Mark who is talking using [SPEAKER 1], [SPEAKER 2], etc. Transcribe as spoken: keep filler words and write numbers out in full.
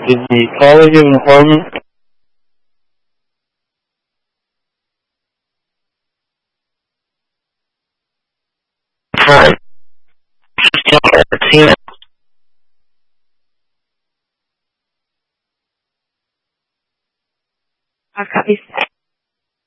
[SPEAKER 1] Did the caller give an apartment? Hi. Tina.
[SPEAKER 2] I've got these.